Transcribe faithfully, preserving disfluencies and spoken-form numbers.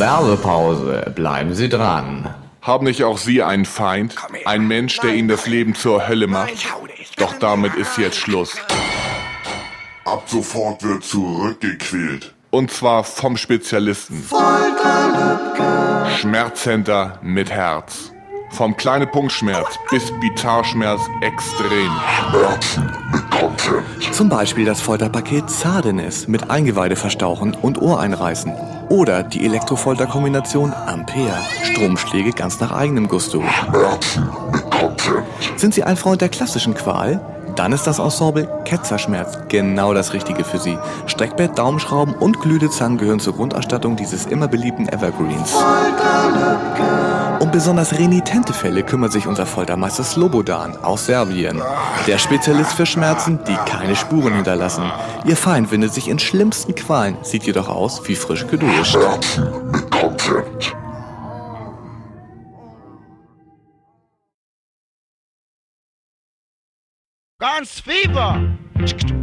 Werbepause. Bleiben Sie dran. Haben nicht auch Sie einen Feind? Ein Mensch, der Ihnen das Leben zur Hölle macht? Doch damit ist jetzt Schluss. Ab sofort wird zurückgequält. Und zwar vom Spezialisten. Schmerzcenter mit Herz. Vom kleinen Punktschmerz bis Bitarschmerz extrem. Schmerzen mit Content. Zum Beispiel das Folterpaket Zardenes mit Eingeweideverstauchen und Ohreinreißen. Oder die Elektrofolterkombination Ampere. Stromschläge ganz nach eigenem Gusto. Schmerzen mit Content. Sind Sie ein Freund der klassischen Qual? Dann ist das Ensemble Ketzerschmerz genau das Richtige für Sie. Streckbett, Daumenschrauben und Glühdezangen gehören zur Grundausstattung dieses immer beliebten Evergreens. Um besonders renitente Fälle kümmert sich unser Foltermeister Slobodan aus Serbien. Der Spezialist für Schmerzen, die keine Spuren hinterlassen. Ihr Feind windet sich in schlimmsten Qualen, sieht jedoch aus wie frisch geduscht. Schmerzen mit Content. Ganz Fieber!